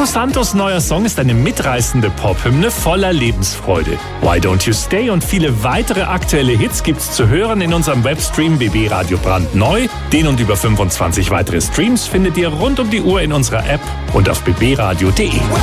Nico Santos' neuer Song ist eine mitreißende Pop-Hymne voller Lebensfreude. Why Don't You Stay und viele weitere aktuelle Hits gibt's zu hören in unserem Webstream BB Radio brandneu. Den und über 25 weitere Streams findet ihr rund um die Uhr in unserer App und auf bbradio.de.